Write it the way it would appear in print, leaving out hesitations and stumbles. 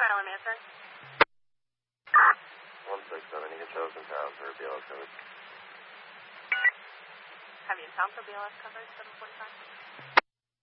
Tell him answer. 167, you can show us in town for BLS coverage. Have you in town for BLS coverage, 745?